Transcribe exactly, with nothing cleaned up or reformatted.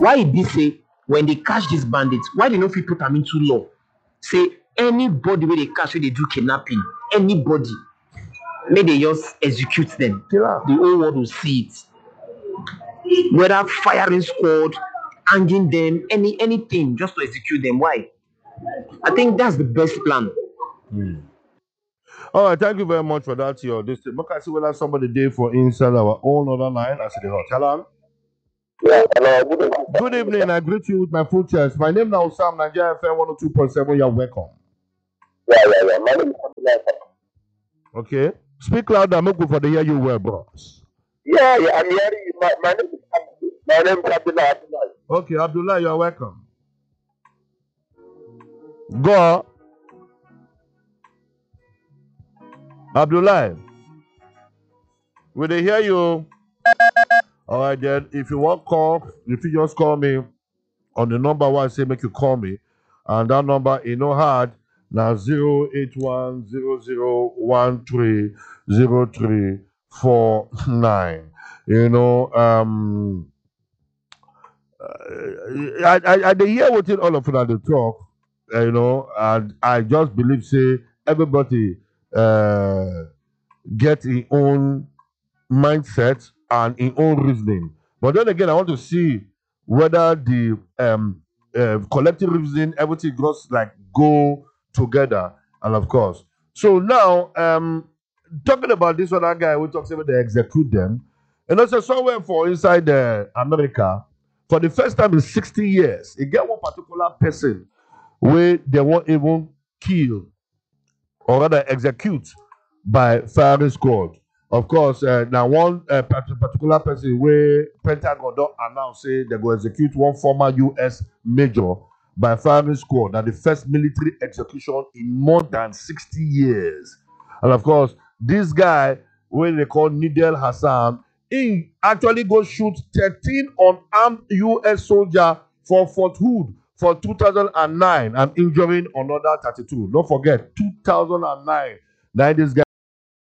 Why e be say when they catch these bandits, why they no fit put them into law? Say anybody wey they catch wey they do kidnapping, anybody, may they just execute them. Yeah. The whole world will see it. Whether firing squad, hanging them, any anything, just to execute them. Why? I think that's the best plan. Mm. All right, thank you very much for that. Your this thing. Make I see whether somebody there for inside our own other line. I see the hot. Hello. Yeah, hello. Good evening. Good evening. I greet you with my full chest. My name now Sam Nigeria F M one oh two point seven. You're welcome. Yeah, yeah, yeah. My name is Abdullah. Okay. Speak louder. Make good for the hear you well, bros. Yeah, yeah. I'm hearing you. My, my name is Abdullah. My name is Abdullah. Abdullah. Okay, Abdullah, you're welcome. Go. Abdullah. Will they hear you? All right, then. If you want call, if you just call me on the number one, say make you call me, and that number is no hard. Now zero eight one zero zero one three zero three four nine. You know, um, I I I dey hear what all of you dey talk. Uh, you know, and I just believe say everybody uh, get his own mindset and his own reasoning. But then again, I want to see whether the um, uh, collective reasoning, everything goes like go together. And of course, so now um, talking about this other guy who talks about they execute them, and also somewhere for inside uh, America, for the first time in sixty years, you get one particular person where they won't even kill or rather execute by firing squad. Of course, uh, now one uh, particular person where Pentagon don't announce say they go execute one former U S major by firing squad. Now the first military execution in more than sixty years. And of course, this guy, when they call Nidal Hassan, he actually go shoot thirteen unarmed U S soldier for Fort Hood for two thousand nine and injuring another thirty-two. Don't forget, two thousand nine. Now this guy